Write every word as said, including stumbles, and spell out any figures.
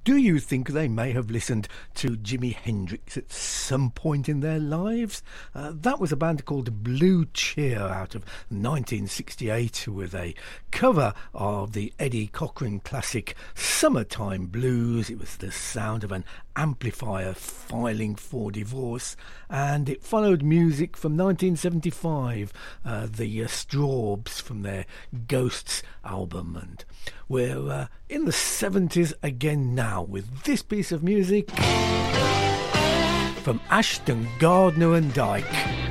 Do you think they may have listened to Jimi Hendrix at some point in their lives? Uh, that was a band called Blue Cheer out of nineteen sixty-eight with a cover of the Eddie Cochran classic Summertime Blues. It was the sound of an amplifier filing for divorce, and it followed music from nineteen seventy-five, uh, the uh, Strawbs from their Ghosts album, and we're uh, in the seventies again now with this piece of music from Ashton Gardner and Dyke.